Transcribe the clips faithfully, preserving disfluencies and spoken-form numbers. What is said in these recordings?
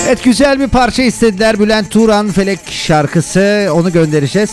Evet, güzel bir parça istediler. Bülent Turan Felek şarkısı, onu göndereceğiz.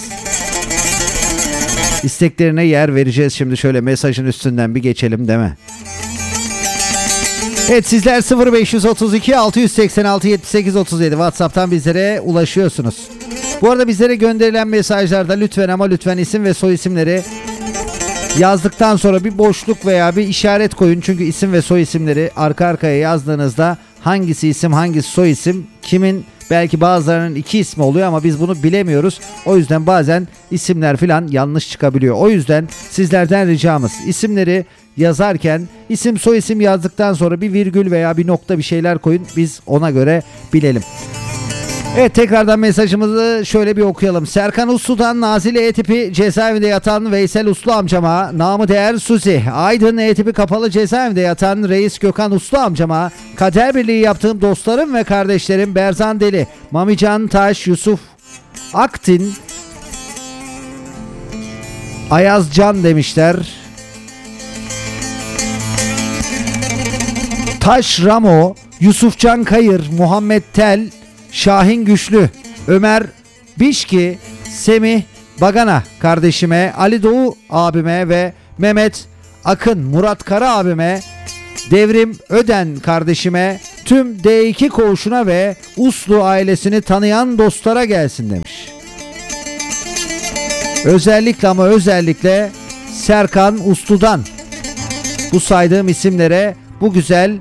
İsteklerine yer vereceğiz. Şimdi şöyle mesajın üstünden bir geçelim değil mi? Evet, sizler sıfır beş otuz iki altı yüz seksen altı yetmiş sekiz otuz yedi WhatsApp'tan bizlere ulaşıyorsunuz. Bu arada bizlere gönderilen mesajlarda lütfen ama lütfen isim ve soy isimleri yazdıktan sonra bir boşluk veya bir işaret koyun. Çünkü isim ve soy isimleri arka arkaya yazdığınızda hangisi isim hangisi soy isim, kimin belki bazılarının iki ismi oluyor ama biz bunu bilemiyoruz. O yüzden bazen isimler filan yanlış çıkabiliyor. O yüzden sizlerden ricamız, isimleri yazarken isim soy isim yazdıktan sonra bir virgül veya bir nokta bir şeyler koyun. Biz ona göre bilelim. Evet, tekrardan mesajımızı şöyle bir okuyalım. Serkan Uslu'dan Nazilli E-tipi cezaevinde yatan Veysel Uslu amcama, namı değer Suzi, Aydın E-tipi kapalı cezaevinde yatan Reis Gökhan Uslu amcama, kader birliği yaptığım dostlarım ve kardeşlerim Berzan Deli, Mamican Taş, Yusuf Aktin, Ayaz Can demişler. Taş Ramo, Yusufcan Kayır, Muhammed Tel, Şahin Güçlü, Ömer Bişki, Semih Bagana kardeşime, Ali Doğu abime ve Mehmet Akın, Murat Kara abime, Devrim Öden kardeşime, tüm D iki koğuşuna ve Uslu ailesini tanıyan dostlara gelsin demiş. Özellikle ama özellikle Serkan Uslu'dan bu saydığım isimlere bu güzel